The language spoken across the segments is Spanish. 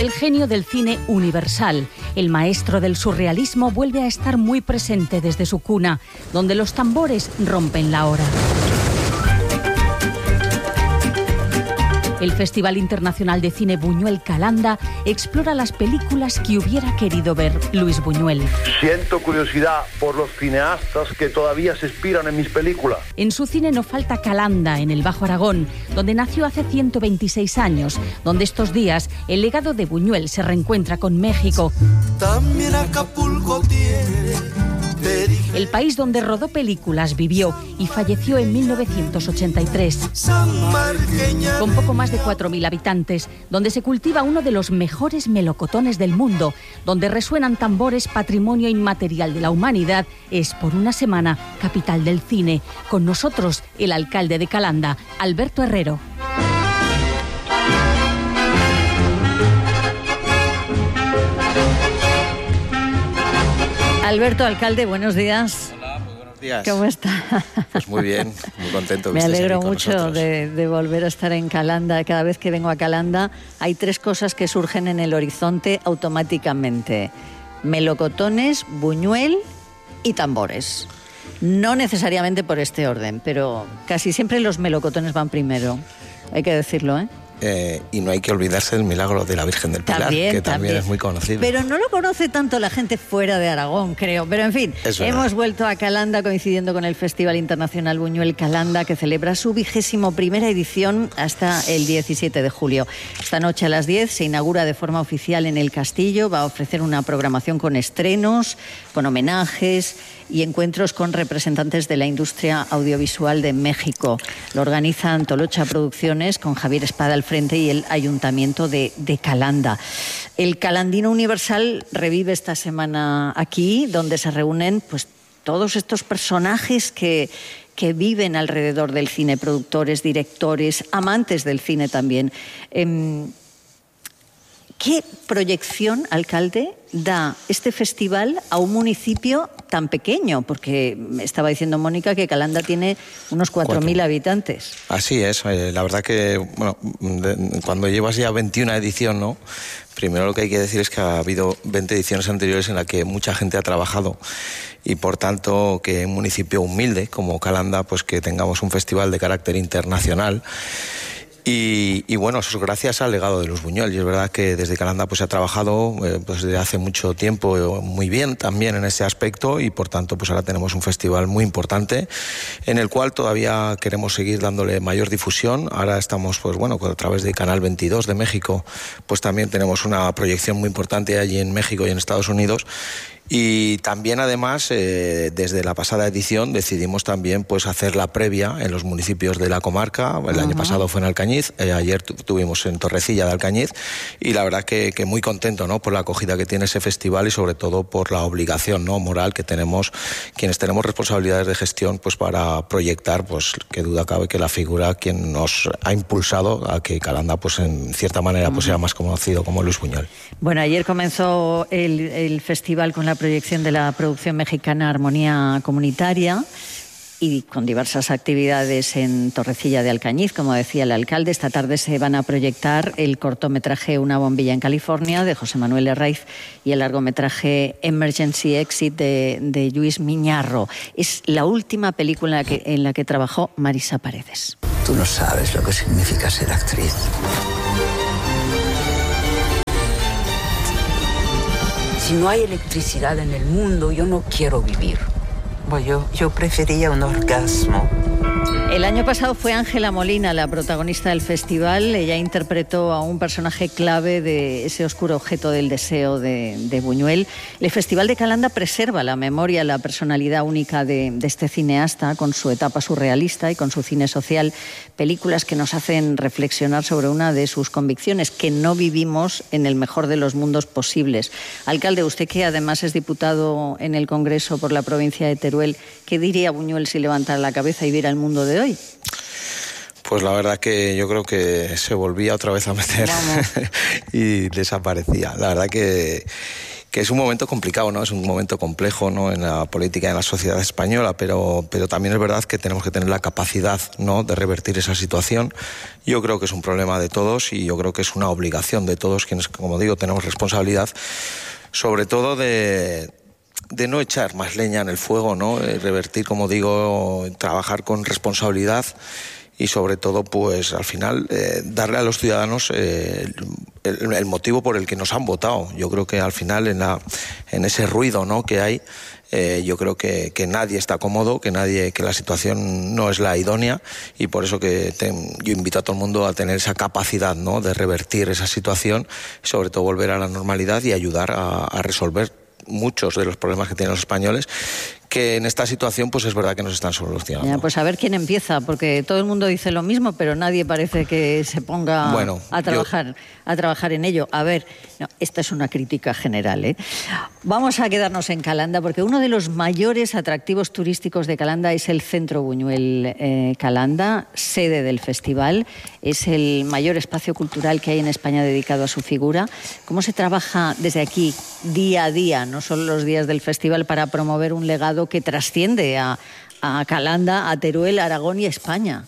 El genio del cine universal, el maestro del surrealismo, vuelve a estar muy presente desde su cuna, donde los tambores rompen la hora. El Festival Internacional de Cine Buñuel Calanda explora las películas que hubiera querido ver Luis Buñuel. Siento curiosidad por los cineastas que todavía se inspiran en mis películas. En su cine no falta Calanda, en el Bajo Aragón, donde nació hace 126 años, donde estos días el legado de Buñuel se reencuentra con México. También Acapulco tiene... El país donde rodó películas, vivió y falleció en 1983. Con poco más de 4.000 habitantes, donde se cultiva uno de los mejores melocotones del mundo, donde resuenan tambores, patrimonio inmaterial de la humanidad, es por una semana capital del cine. Con nosotros, el alcalde de Calanda, Alberto Herrero. Alberto, alcalde, buenos días. Hola, muy buenos días. ¿Cómo está? Pues muy bien, muy contento. Me alegro mucho de volver a estar en Calanda. Cada vez que vengo a Calanda hay 3 cosas que surgen en el horizonte automáticamente: melocotones, Buñuel y tambores. No necesariamente por este orden, pero casi siempre los melocotones van primero. Hay que decirlo, ¿eh? Y no hay que olvidarse del milagro de la Virgen del Pilar, que también es muy conocido. Pero no lo conoce tanto la gente fuera de Aragón, creo. Pero en fin, hemos vuelto a Calanda coincidiendo con el Festival Internacional Buñuel Calanda, que celebra su 21ª edición hasta el 17 de julio. Esta noche a las 10 se inaugura de forma oficial en el Castillo. Va a ofrecer una programación con estrenos, con homenajes y encuentros con representantes de la industria audiovisual de México. Lo organizan Tolocha Producciones, con Javier Espada al frente, y el Ayuntamiento de Calanda. El Calandino Universal revive esta semana aquí, donde se reúnen pues todos estos personajes que viven alrededor del cine, productores, directores, amantes del cine también. ¿Qué proyección, alcalde, da este festival a un municipio tan pequeño? Porque estaba diciendo Mónica que Calanda tiene unos 4.000 habitantes. Así es, la verdad que bueno, cuando llevas ya 21 edición, ¿no? Primero lo que hay que decir es que ha habido 20 ediciones anteriores en las que mucha gente ha trabajado, y por tanto que un municipio humilde como Calanda, pues que tengamos un festival de carácter internacional. Y bueno, eso es gracias al legado de Luis Buñuel. Y es verdad que desde Calanda pues se ha trabajado pues desde hace mucho tiempo muy bien también en ese aspecto, y por tanto pues ahora tenemos un festival muy importante en el cual todavía queremos seguir dándole mayor difusión. Ahora estamos pues bueno, a través de Canal 22 de México, pues también tenemos una proyección muy importante allí en México y en Estados Unidos. Y también además desde la pasada edición decidimos también pues hacer la previa en los municipios de la comarca. El año pasado fue en Alcañiz, ayer tuvimos en Torrecilla de Alcañiz, y la verdad que muy contento, ¿no?, por la acogida que tiene ese festival, y sobre todo por la obligación, ¿no?, moral que tenemos quienes tenemos responsabilidades de gestión, pues para proyectar, pues qué duda cabe que la figura quien nos ha impulsado a que Calanda pues en cierta manera pues sea más conocido como Luis Buñuel. Bueno, ayer comenzó el festival con la proyección de la producción mexicana Armonía Comunitaria, y con diversas actividades en Torrecilla de Alcañiz, como decía el alcalde. Esta tarde se van a proyectar el cortometraje Una bombilla en California, de José Manuel Herraiz, y el largometraje Emergency Exit de Lluís Miñarro. Es la última película en la que trabajó Marisa Paredes. Tú no sabes lo que significa ser actriz. Si no hay electricidad en el mundo, yo no quiero vivir. Bueno, yo prefería un orgasmo. El año pasado fue Ángela Molina la protagonista del festival. Ella interpretó a un personaje clave de ese oscuro objeto del deseo de Buñuel. El Festival de Calanda preserva la memoria, la personalidad única de este cineasta, con su etapa surrealista y con su cine social. Películas que nos hacen reflexionar sobre una de sus convicciones: que no vivimos en el mejor de los mundos posibles. Alcalde, usted que además es diputado en el Congreso por la provincia de Teruel, ¿qué diría Buñuel si levantara la cabeza y viera el mundo de hoy? Pues la verdad que yo creo que se volvía otra vez a meter y desaparecía. La verdad que es un momento complicado, ¿no? Es un momento complejo, ¿no? En la política y en la sociedad española, pero también es verdad que tenemos que tener la capacidad, ¿no? De revertir esa situación. Yo creo que es un problema de todos y yo creo que es una obligación de todos quienes, como digo, tenemos responsabilidad, sobre todo de no echar más leña en el fuego, ¿no? Revertir, como digo, trabajar con responsabilidad y sobre todo, pues al final, darle a los ciudadanos el motivo por el que nos han votado. Yo creo que al final en ese ruido, ¿no? que hay, yo creo que nadie está cómodo, que la situación no es la idónea y por eso yo invito a todo el mundo a tener esa capacidad, ¿no? De revertir esa situación y sobre todo volver a la normalidad y ayudar a resolver muchos de los problemas que tienen los españoles, que en esta situación pues es verdad que nos están solucionando. Ya, pues a ver quién empieza, porque todo el mundo dice lo mismo, pero nadie parece que se ponga a trabajar en ello. A ver, no, esta es una crítica general, ¿eh? Vamos a quedarnos en Calanda, porque uno de los mayores atractivos turísticos de Calanda es el Centro Buñuel Calanda, sede del festival. Es el mayor espacio cultural que hay en España dedicado a su figura. ¿Cómo se trabaja desde aquí, día a día, no solo los días del festival, para promover un legado que trasciende a Calanda, a Teruel, a Aragón y a España?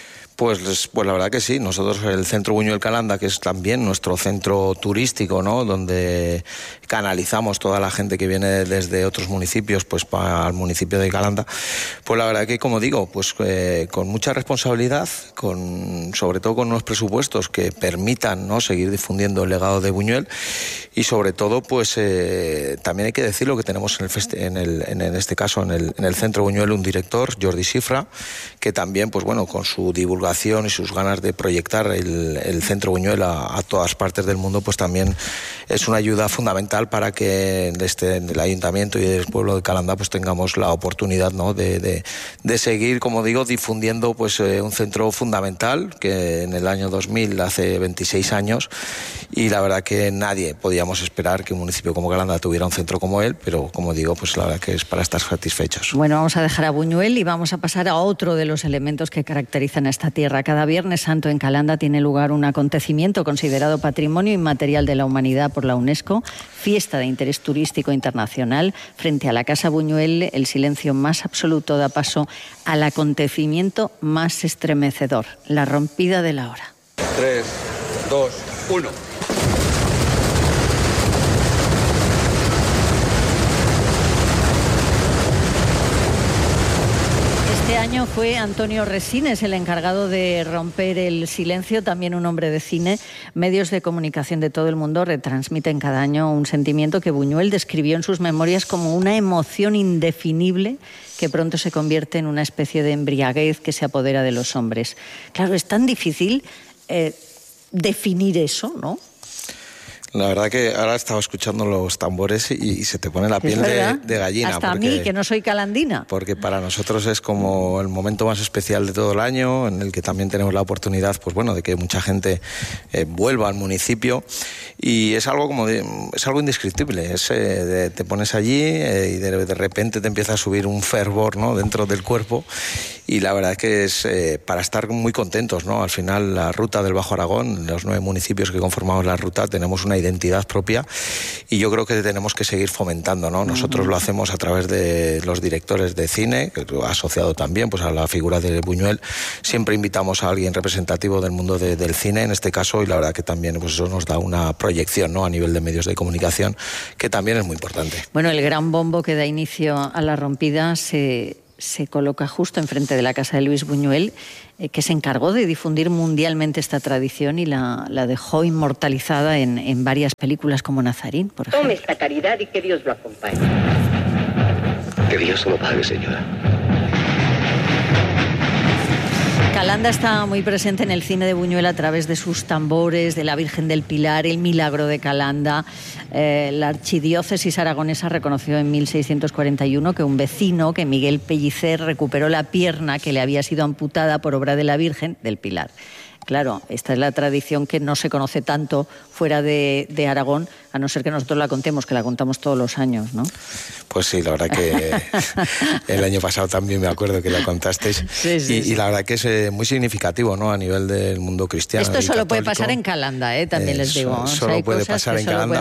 Pues la verdad que sí. Nosotros, el Centro Buñuel Calanda, que es también nuestro centro turístico, ¿no? Donde canalizamos toda la gente que viene desde otros municipios pues para el municipio de Calanda, pues la verdad que, como digo, pues con mucha responsabilidad, sobre todo con unos presupuestos que permitan, ¿no? Seguir difundiendo el legado de Buñuel y sobre todo pues también hay que decirlo que tenemos en este caso en el Centro Buñuel un director, Jordi Cifra, que también pues bueno, con su divulgación y sus ganas de proyectar el Centro Buñuel a todas partes del mundo, pues también es una ayuda fundamental para que desde el Ayuntamiento y el pueblo de Calanda pues tengamos la oportunidad, ¿no? de seguir, como digo, difundiendo pues un centro fundamental que en el año 2000, hace 26 años, y la verdad que nadie podíamos esperar que un municipio como Calanda tuviera un centro como él, pero como digo, pues la verdad que es para estar satisfechos. Bueno, vamos a dejar a Buñuel y vamos a pasar a otro de los elementos que caracterizan a esta tierra. Cada Viernes Santo en Calanda tiene lugar un acontecimiento considerado Patrimonio Inmaterial de la Humanidad por la UNESCO, fiesta de interés turístico internacional. Frente a la Casa Buñuel, el silencio más absoluto da paso al acontecimiento más estremecedor, la rompida de la hora. 3, 2, 1... Este año fue Antonio Resines el encargado de romper el silencio, también un hombre de cine. Medios de comunicación de todo el mundo retransmiten cada año un sentimiento que Buñuel describió en sus memorias como una emoción indefinible que pronto se convierte en una especie de embriaguez que se apodera de los hombres. Claro, es tan difícil definir eso, ¿no? La verdad que ahora estaba escuchando los tambores y se te pone la piel de gallina. Hasta a mí, que no soy calandina. Porque para nosotros es como el momento más especial de todo el año, en el que también tenemos la oportunidad, pues bueno, de que mucha gente vuelva al municipio. Y es algo es algo indescriptible. Te pones allí y de repente te empieza a subir un fervor, ¿no? Dentro del cuerpo. Y la verdad es que es para estar muy contentos, ¿no? Al final, la ruta del Bajo Aragón, los 9 municipios que conformamos la ruta, tenemos una identidad propia y yo creo que tenemos que seguir fomentando, ¿no? Nosotros lo hacemos a través de los directores de cine, que asociado también pues a la figura de Buñuel. Siempre invitamos a alguien representativo del mundo del cine, en este caso, y la verdad que también pues eso nos da una proyección, ¿no? A nivel de medios de comunicación, que también es muy importante. Bueno, el gran bombo que da inicio a la rompida se coloca justo enfrente de la casa de Luis Buñuel, que se encargó de difundir mundialmente esta tradición y la dejó inmortalizada en varias películas como Nazarín, por ejemplo. Tome esta caridad y que Dios lo acompañe. Que Dios lo pague, señora. Calanda está muy presente en el cine de Buñuel a través de sus tambores, de la Virgen del Pilar, el Milagro de Calanda. La archidiócesis aragonesa reconoció en 1641 que un vecino, que Miguel Pellicer, recuperó la pierna que le había sido amputada por obra de la Virgen del Pilar. Claro, esta es la tradición que no se conoce tanto fuera de Aragón, A no ser que nosotros la contemos, que la contamos todos los años, ¿no? Pues sí, la verdad que el año pasado también me acuerdo que la contasteis. Y la verdad que es muy significativo, ¿no? A nivel del mundo cristiano. Esto solo puede pasar en Calanda, también les digo. Solo puede pasar en Calanda,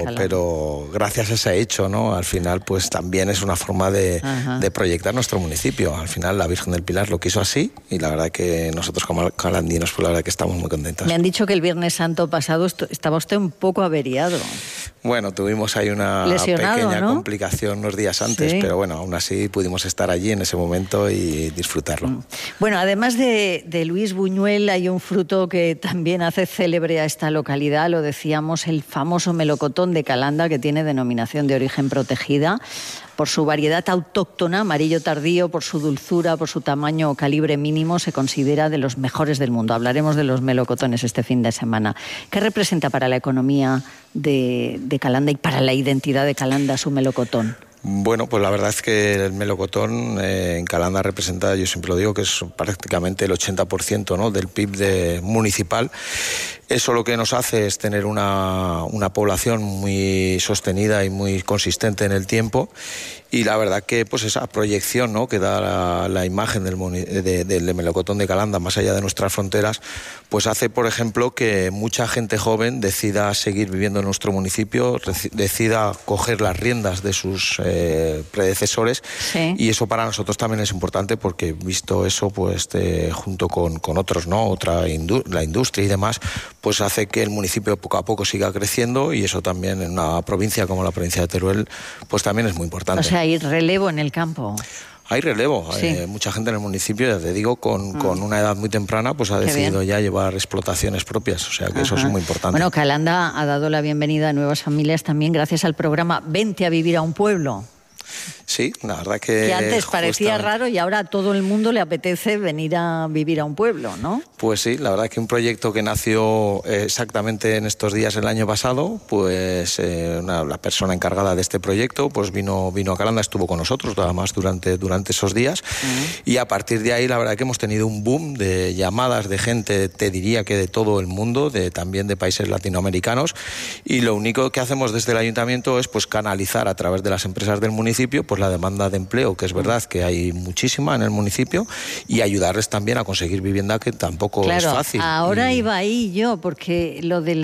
pero gracias a ese hecho, ¿no? Al final, pues también es una forma de proyectar nuestro municipio. Al final, la Virgen del Pilar lo quiso así y la verdad que nosotros como calandinos, pues la verdad que estamos muy contentos. Me han dicho que el Viernes Santo pasado estaba usted un poco averiado. Bueno, tuvimos ahí una pequeña complicación unos días antes, pero bueno, aún así pudimos estar allí en ese momento y disfrutarlo. Bueno, además de Luis Buñuel, hay un fruto que también hace célebre a esta localidad, lo decíamos, el famoso melocotón de Calanda, que tiene denominación de origen protegida por su variedad autóctona, amarillo tardío, por su dulzura, por su tamaño o calibre mínimo, se considera de los mejores del mundo. Hablaremos de los melocotones este fin de semana. ¿Qué representa para la economía de Calanda y para la identidad de Calanda su melocotón? Bueno, pues la verdad es que el melocotón en Calanda representa, yo siempre lo digo, que es prácticamente el 80%, ¿no?, del PIB municipal. Eso lo que nos hace es tener una población muy sostenida y muy consistente en el tiempo, y la verdad que pues esa proyección, ¿no?, que da la imagen del melocotón de Calanda más allá de nuestras fronteras, pues hace, por ejemplo, que mucha gente joven decida seguir viviendo en nuestro municipio, decida coger las riendas de sus predecesores, y eso para nosotros también es importante porque, visto eso, pues junto con otros, ¿no?, la industria y demás, pues hace que el municipio poco a poco siga creciendo, y eso también en una provincia como la provincia de Teruel pues también es muy importante. O sea, hay relevo en el campo. Hay relevo, mucha gente en el municipio, ya te digo, con una edad muy temprana, pues ha decidido ya llevar explotaciones propias, o sea que eso es muy importante. Bueno, Calanda ha dado la bienvenida a nuevas familias también gracias al programa Vente a vivir a un pueblo. Sí, la verdad que antes parecía raro y ahora a todo el mundo le apetece venir a vivir a un pueblo, ¿no? Pues sí, la verdad que un proyecto que nació exactamente en estos días el año pasado, pues la persona encargada de este proyecto pues vino a Calanda, estuvo con nosotros nada más durante esos días, y a partir de ahí la verdad que hemos tenido un boom de llamadas de gente, te diría que de todo el mundo, también de países latinoamericanos, y lo único que hacemos desde el ayuntamiento es pues canalizar a través de las empresas del municipio pues la demanda de empleo, que es verdad que hay muchísima en el municipio, y ayudarles también a conseguir vivienda, que tampoco es fácil. Ahora iba ahí yo, porque lo del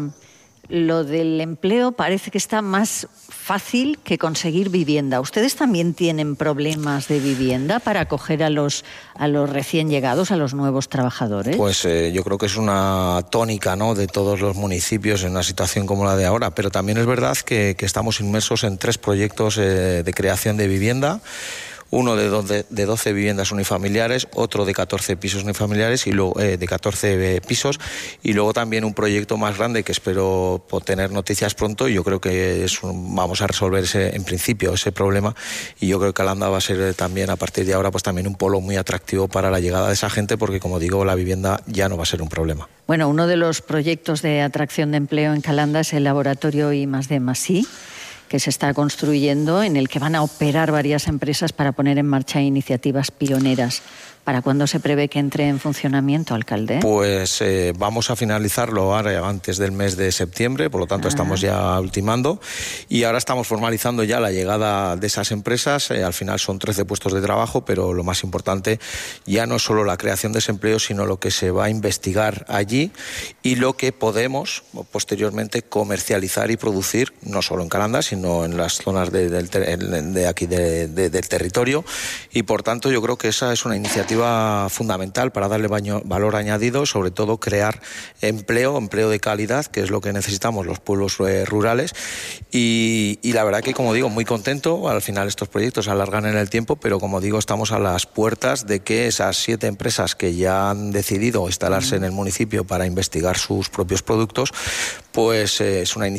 empleo parece que está más fácil que conseguir vivienda. ¿Ustedes también tienen problemas de vivienda para acoger a los recién llegados, a los nuevos trabajadores? Pues yo creo que es una tónica, ¿no?, de todos los municipios en una situación como la de ahora, pero también es verdad que estamos inmersos en 3 proyectos de creación de vivienda. Uno de 12 viviendas unifamiliares, otro de 14 pisos unifamiliares y luego de 14 pisos, y luego también un proyecto más grande que espero tener noticias pronto, y yo creo que vamos a resolver en principio ese problema, y yo creo que Calanda va a ser también a partir de ahora pues también un polo muy atractivo para la llegada de esa gente, porque como digo, la vivienda ya no va a ser un problema. Bueno, uno de los proyectos de atracción de empleo en Calanda es el laboratorio I+D+I, que se está construyendo, en el que van a operar varias empresas para poner en marcha iniciativas pioneras. ¿Para cuándo se prevé que entre en funcionamiento, alcalde? Pues vamos a finalizarlo ahora antes del mes de septiembre, por lo tanto estamos ya ultimando, y ahora estamos formalizando ya la llegada de esas empresas. Al final son 13 puestos de trabajo, pero lo más importante ya no es solo la creación de ese empleo, sino lo que se va a investigar allí y lo que podemos posteriormente comercializar y producir, no solo en Calanda, sino en las zonas de aquí del territorio, y por tanto yo creo que esa es una iniciativa fundamental para darle valor añadido, sobre todo crear empleo de calidad, que es lo que necesitamos los pueblos rurales, y la verdad que, como digo, muy contento. Al final estos proyectos se alargan en el tiempo, pero como digo, estamos a las puertas de que esas 7 empresas que ya han decidido instalarse en el municipio para investigar sus propios productos, pues es una iniciativa